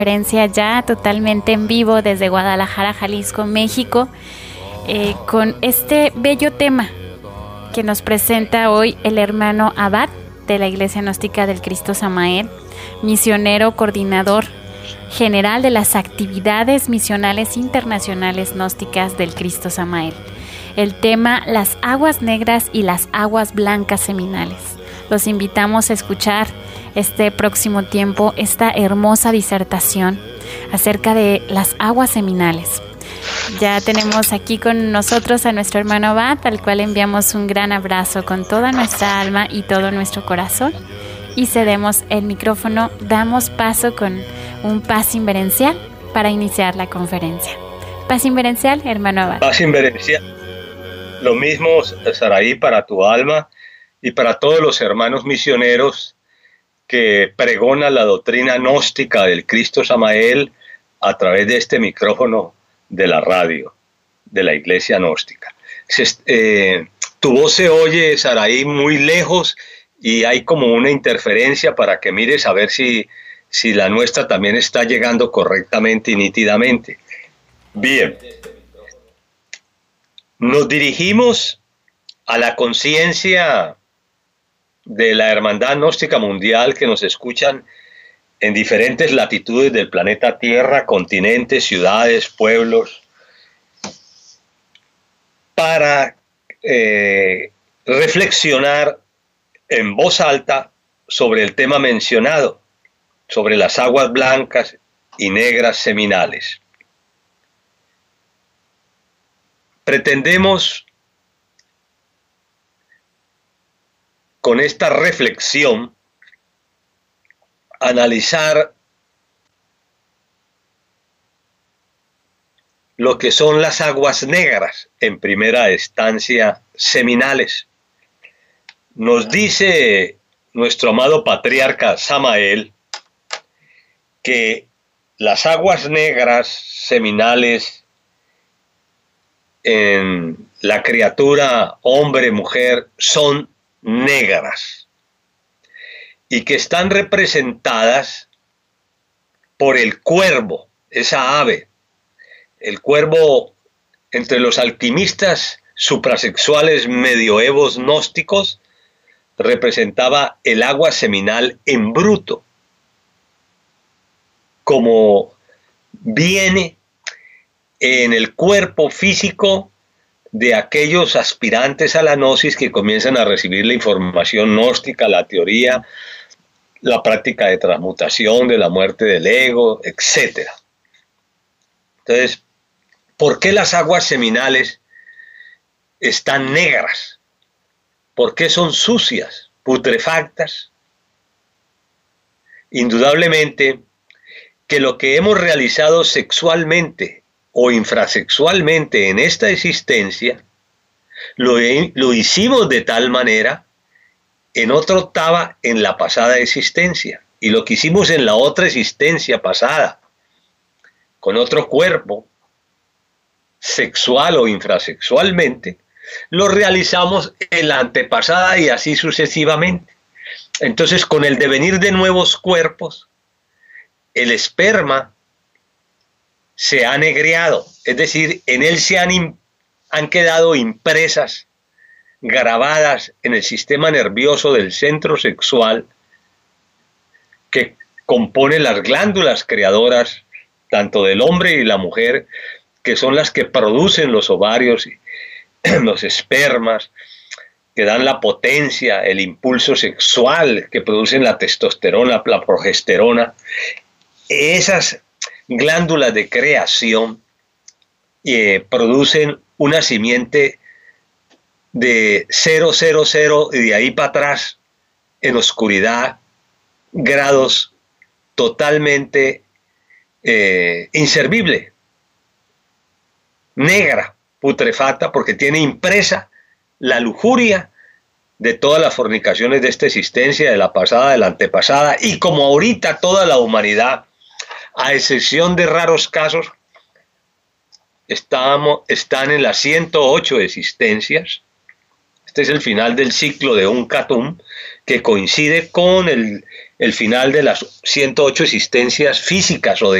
conferencia ya totalmente en vivo desde Guadalajara, Jalisco, México, con este bello tema que nos presenta hoy el hermano Abad de la Iglesia Gnóstica del Cristo Samael, misionero, coordinador general de las actividades misionales internacionales gnósticas del Cristo Samael. El tema, las aguas negras y las aguas blancas seminales. Los invitamos a escuchar este próximo tiempo esta hermosa disertación acerca de las aguas seminales. Ya tenemos aquí con nosotros a nuestro hermano Abad, al cual enviamos un gran abrazo con toda nuestra alma y todo nuestro corazón. Y cedemos el micrófono, damos paso con un paz inverencial para iniciar la conferencia. Paz inverencial, hermano Abad. Paz inverencial. Lo mismo, Saraí, para tu alma y para todos los hermanos misioneros que pregonan la doctrina gnóstica del Cristo Samael a través de este micrófono de la radio, de la Iglesia Gnóstica. Tu voz se oye, Saraí, muy lejos y hay como una interferencia para que mires a ver si la nuestra también está llegando correctamente y nítidamente. Bien. Nos dirigimos a la conciencia de la Hermandad Gnóstica Mundial que nos escuchan en diferentes latitudes del planeta Tierra, continentes, ciudades, pueblos, para reflexionar en voz alta sobre el tema mencionado, sobre las aguas blancas y negras seminales. Pretendemos con esta reflexión analizar lo que son las aguas negras, en primera instancia seminales. Nos dice nuestro amado patriarca Samael que las aguas negras seminales en la criatura hombre, mujer, son negras y que están representadas por el cuervo, esa ave. El cuervo, entre los alquimistas suprasexuales medioevos gnósticos, representaba el agua seminal en bruto, como viene en el cuerpo físico de aquellos aspirantes a la gnosis que comienzan a recibir la información gnóstica, la teoría, la práctica de transmutación, de la muerte del ego, etc. Entonces, ¿por qué las aguas seminales están negras? ¿Por qué son sucias, putrefactas? Indudablemente que lo que hemos realizado sexualmente o infrasexualmente en esta existencia, lo hicimos de tal manera en otra octava en la pasada existencia, y lo que hicimos en la otra existencia pasada, con otro cuerpo, sexual o infrasexualmente, lo realizamos en la antepasada y así sucesivamente. Entonces, con el devenir de nuevos cuerpos, el esperma se ha negreado, es decir, en él se han quedado impresas, grabadas en el sistema nervioso del centro sexual que compone las glándulas creadoras tanto del hombre y la mujer, que son las que producen los ovarios y los espermas, que dan la potencia, el impulso sexual, que producen la testosterona, la progesterona. Esas glándulas de creación producen una simiente de 0, 0, 0 y de ahí para atrás en oscuridad, grados totalmente inservible, negra, putrefacta, porque tiene impresa la lujuria de todas las fornicaciones de esta existencia, de la pasada, de la antepasada, y como ahorita toda la humanidad, a excepción de raros casos, están en las 108 existencias. Este es el final del ciclo de Uncatum, que coincide con el el final de las 108 existencias físicas o de